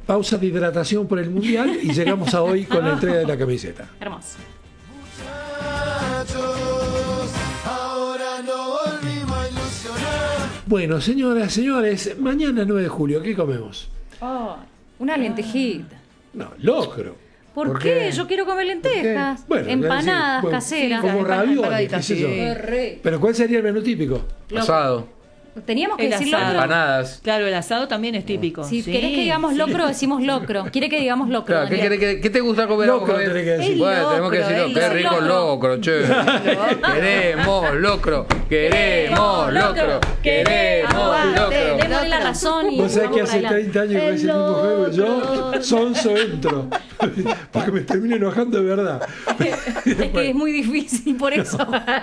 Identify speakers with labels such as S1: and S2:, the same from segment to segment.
S1: pausa de hidratación por el Mundial y llegamos a hoy con la entrega de la camiseta.
S2: Hermoso.
S1: Bueno, señoras, señores, mañana 9 de julio, ¿qué comemos?
S2: Oh, una lentejita.
S1: No, locro.
S2: ¿Por qué? Yo quiero comer lentejas.
S1: Bueno,
S2: empanadas
S1: bueno,
S2: caseras.
S1: como ravioles, qué sé yo.
S2: Re.
S1: Pero ¿cuál sería el menú típico?
S3: Asado.
S2: Teníamos que
S4: El
S2: decir
S4: asado.
S2: locro.
S3: Empanadas.
S4: Claro, el asado también es típico.
S2: Si querés que digamos locro, decimos locro. Quiere que digamos locro.
S3: Claro,
S2: Daniel.
S3: ¿qué te gusta comer?
S1: Locro
S3: a vos,
S1: tenés que decir.
S4: El
S3: Bueno, tenemos que
S4: locro,
S3: decirlo. Qué
S4: el
S3: rico locro, che. Queremos locro. Queremos locro. Queremos locro.
S2: Démosle la razón y
S1: Vos sabés que
S2: vamos
S1: hace
S2: para adelante.
S1: 30 años que es el mismo juego. Yo sonso entro. Porque me termino enojando de verdad.
S2: Es que es muy difícil por eso.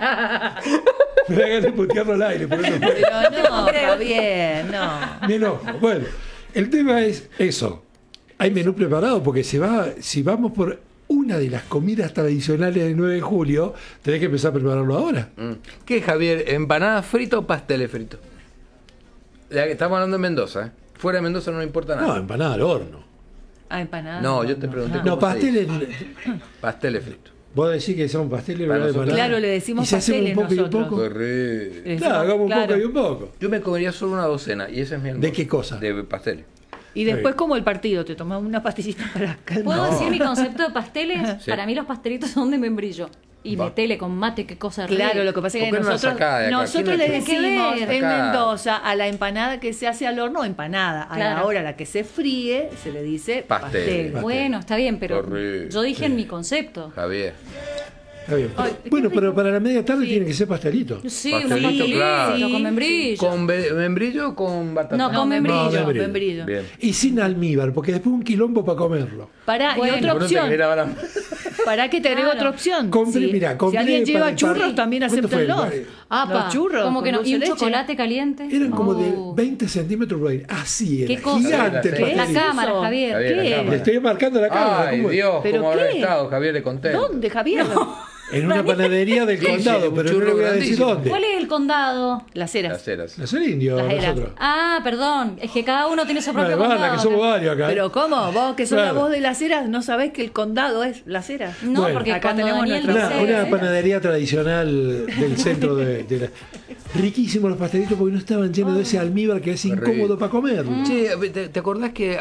S1: Me da ganas de putearlo al aire. Por eso
S4: Pero no, está bien, no.
S1: me enojo. Bueno, el tema es eso. Hay menú preparado porque si vamos por una de las comidas tradicionales del 9 de julio, tenés que empezar a prepararlo ahora.
S3: ¿Qué, Javier? ¿Empanadas fritas o pasteles fritos? Estamos hablando de Mendoza, ¿eh? Fuera de Mendoza no me importa
S1: No,
S3: nada.
S1: empanada al horno.
S4: Ah, empanada.
S3: No, yo te pregunté
S1: No,
S3: cómo se dice.
S1: pasteles.
S3: Pasteles fritos.
S1: Vos decís que son pasteles,
S3: Para
S1: ¿verdad?
S3: nosotros.
S1: Empanadas.
S4: Claro, le decimos
S1: ¿Y si hacemos un
S4: pasteles
S1: poco y un
S4: nosotros.
S1: poco?
S3: Correcto.
S1: Claro, hagamos un
S4: Claro.
S1: poco y un poco.
S3: Yo me comería solo una docena y ese es mi almuerzo.
S1: ¿De qué cosa?
S3: De pasteles.
S4: Y después como el partido, te tomas una pastillita para calmar.
S2: ¿Puedo decir mi concepto de pasteles?
S3: Sí.
S2: Para mí los pastelitos son de membrillo. Y
S3: Va.
S2: metele con mate, qué cosa rica.
S4: Claro, lo que pasa es que
S3: ¿Por qué no la
S4: nosotros,
S3: sacás de acá?
S4: nosotros
S3: ¿Quién
S4: le
S3: la-
S4: decimos
S2: ¿Qué que ver?
S4: en
S3: Acá.
S4: Mendoza a la empanada que se hace al horno, empanada. A la
S2: Claro.
S4: hora a la que se fríe, se le dice
S3: Pastel.
S4: pastel.
S2: Bueno, está bien, pero
S3: Horrible.
S2: yo dije en mi concepto.
S3: Javier.
S1: Está bien.
S4: Ay, qué
S1: Bueno,
S4: rico.
S1: pero para la media tarde tiene que ser pastelito.
S2: Sí,
S3: Pastelito,
S2: unos pastelitos
S3: claro.
S2: con membrillo.
S3: ¿Con membrillo o con batata?
S2: No, con membrillo.
S1: No, membrillo.
S4: membrillo.
S3: Bien.
S1: Y sin almíbar, porque después un quilombo para comerlo.
S4: Pará,
S2: Bueno.
S4: y otra
S3: Por eso te
S4: opción.
S3: quería hablar.
S4: Para que te agrego
S2: Claro.
S4: otra opción.
S1: Compré,
S4: Si-
S1: mirá,
S4: si
S1: compré
S4: alguien lleva
S1: para-
S4: churros,
S1: para-
S4: también
S1: ¿cuánto fue?
S4: acéptenlos.
S2: Apa,
S4: Los churros
S2: como que
S4: con
S2: no.
S4: dulce
S2: Y un
S4: leche.
S2: chocolate caliente.
S1: Eran como de
S2: Oh.
S1: 20 centímetros por ahí. Así era.
S2: ¿Qué cosa?
S1: Gigante el
S3: ¿Qué?
S2: La
S1: pastelito.
S2: cámara,
S4: eso?
S2: Javier.
S3: Javier, la
S4: ¿Qué?
S3: cámara.
S1: Le estoy marcando la cámara.
S3: Ay,
S1: ¿cómo es?
S3: Dios,
S4: ¿Pero
S3: cómo habrá
S4: qué?
S3: estado, Javier, de contento.
S4: ¿Dónde, Javier?
S1: En una panadería del
S3: Sí,
S1: condado,
S3: sí, un
S1: pero no
S3: churro
S1: le voy a decir
S3: grandísimo.
S1: dónde.
S2: ¿Cuál es el condado?
S4: Las eras.
S3: Las eras.
S1: No es el indio,
S4: Las eras.
S1: nosotros.
S2: Ah, perdón. Es que cada uno tiene su propio
S1: Vale,
S2: condado.
S1: que somos
S2: acá.
S1: varios acá.
S4: Pero ¿cómo? Vos que sos
S1: Claro.
S4: la voz de las eras, ¿no sabés que el condado es las eras?
S2: No,
S1: Bueno.
S2: porque
S4: Acá
S2: cuando
S4: tenemos
S2: Daniel
S4: nuestra-
S2: dice...
S1: Una panadería tradicional del centro de la... Riquísimos los pastelitos porque no estaban llenos de ese almíbar que es incómodo para comerlo.
S3: Che, ¿te acordás que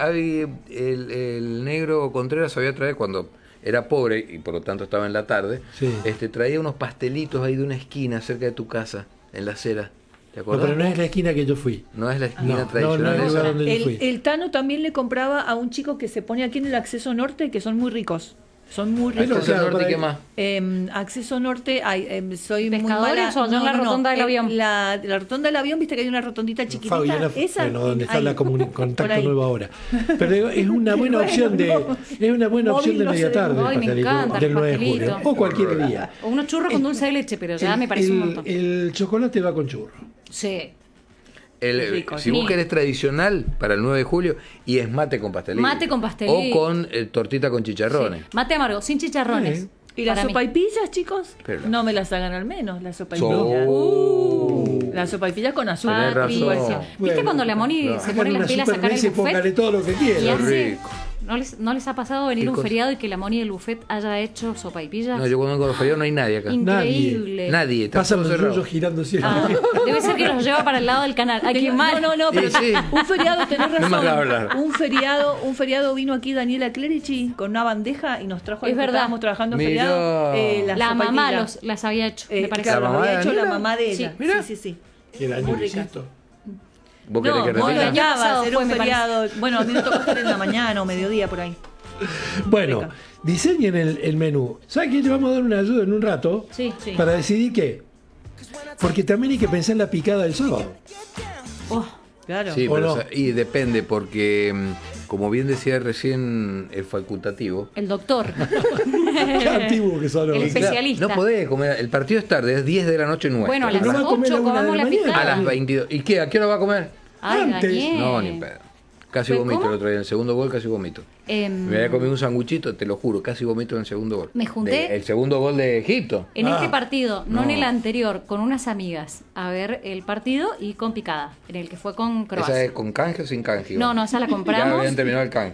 S3: el negro Contreras había traído cuando era pobre y por lo tanto estaba en la tarde?
S1: Sí.
S3: Traía unos pastelitos ahí de una esquina cerca de tu casa, en la acera. ¿Te
S1: No,
S3: acordás?
S1: pero no es la esquina que yo fui.
S3: No es la esquina
S1: No,
S3: tradicional
S1: no es el
S3: esa.
S1: lugar donde yo fui.
S4: El Tano también le compraba a un chico que se pone aquí en el acceso norte, que son muy ricos. Son muy
S1: Bueno,
S4: ricos.
S3: Acceso
S1: claro,
S3: Norte,
S1: para
S3: ¿qué
S1: ahí.
S3: más?
S4: Acceso norte, soy muy
S2: ¿Pescadores
S4: mala.
S2: o allá en la rotonda del avión?
S4: La rotonda del avión, viste que hay una rotondita chiquitita.
S1: Fabiana,
S4: Esa,
S1: bueno, donde está
S4: ahí,
S1: la
S4: por
S1: contacto
S4: ahí.
S1: nuevo ahora. Pero digo, es una buena opción de
S4: Móvil
S1: media tarde el
S2: Ay, me
S1: pastelito
S2: encanta el
S1: del 9 de
S2: pastelito.
S1: julio o cualquier día.
S2: O unos churros con dulce de leche, pero ya me parece un montón.
S1: El chocolate va con churro.
S2: Sí.
S4: Rico,
S3: Si vos
S2: sí.
S3: querés tradicional para el 9 de julio, y es mate con pastelito.
S2: Mate con pastelito.
S3: O con tortita con chicharrones.
S2: Sí. Mate amargo, sin chicharrones.
S1: Sí.
S4: ¿Y las
S2: Para mí.
S4: sopaipillas, chicos?
S3: Pero-
S4: No me las hagan al menos, las
S3: So-
S4: sopaipillas. Las sopaipillas con azúcar.
S3: Tenés razón.
S2: ¿Viste
S1: Bueno,
S2: cuando la Moni se
S1: Hagan
S2: pone
S1: una
S2: las pilas a sacar
S1: supermesa y
S2: el
S1: póngale
S2: buffet?
S1: todo lo que
S2: Y
S1: quieran.
S2: hace,
S3: rico.
S2: ¿no les ha pasado venir
S3: ¿Qué
S2: un
S3: cosa?
S2: feriado y que la Moni del buffet haya hecho sopaipillas?
S3: No, yo cuando vengo a los feriados no hay nadie acá.
S2: Increíble.
S3: Nadie. Está
S1: Pasan
S3: todo
S1: los
S3: cerrado.
S1: yuyos girando siempre.
S2: Ah, debe ser que los lleva para el lado del canal. Ay, qué mal.
S4: No, pero
S3: Sí, sí.
S4: un feriado, tenés
S3: No me hagas
S4: razón.
S3: hablar.
S4: Un feriado vino aquí Daniela Clerici con una bandeja y nos trajo a
S2: Es
S4: los que
S2: verdad.
S4: estábamos trabajando en
S3: Mirá.
S4: feriado. Las
S2: La mamá
S4: sopaipillas.
S2: las había hecho, me parece.
S4: Claro,
S3: ¿La
S4: lo
S3: mamá
S4: había
S3: de
S4: hecho la
S3: Daniela?
S4: mamá de ella.
S2: Sí.
S3: Mirá.
S4: Sí.
S1: ¿Qué año
S4: Muy rica.
S1: insisto?
S3: ¿Vos querés
S4: No,
S3: que
S4: vos
S2: el
S3: repita?
S2: año pasado
S4: engañabas, era
S2: fue,
S4: un
S2: me parece.
S4: feriado. Bueno, a mí me tocó estar en la mañana o mediodía por ahí.
S1: Bueno,
S4: Rica.
S1: diseñen el menú. ¿Sabes qué? Le vamos a dar una ayuda en un rato
S2: Sí.
S1: para decidir qué. Porque también hay que pensar en la picada del sábado.
S2: Oh,
S4: Claro.
S3: Sí,
S1: ¿O
S3: pero
S1: no?
S3: o sea, y depende porque, como bien decía recién el facultativo,
S2: el doctor.
S1: Qué antiguo que son los.
S2: El
S3: y claro,
S2: especialista.
S3: no podés comer, el partido es tarde, es 10 de la noche nuestra.
S2: Bueno, a
S1: Pero
S2: las
S1: no va a comer a
S2: 8
S1: la 1 de
S2: comamos
S1: la
S2: la
S1: mañana.
S2: picada.
S3: a las 22. ¿Y qué? ¿A qué hora va a comer?
S2: Ay,
S1: Antes.
S2: Daniel.
S3: No, ni en pedo. Casi
S2: ¿Pero
S3: vomito
S2: cómo?
S3: el otro día, en el segundo gol casi vomito. Me había comido un sanguchito, te lo juro, casi vomito en el segundo gol.
S2: Me junté-
S3: El segundo gol de Egipto.
S2: En
S1: Ah.
S2: este partido, no en
S3: No.
S2: el anterior, con unas amigas a ver el partido y con picada, en el que fue con Croacia.
S3: ¿Esa es con canje o sin canje?
S2: No, esa la compramos.
S3: Ya habían terminado el canje.